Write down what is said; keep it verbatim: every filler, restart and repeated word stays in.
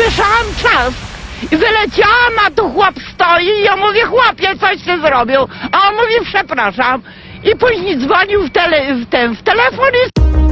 słyszałam czas i wyleciałam, a tu chłop stoi i ja mówię, chłopie, coś się zrobił, a on mówi, przepraszam, i później dzwonił w, tele, w ten w telefon i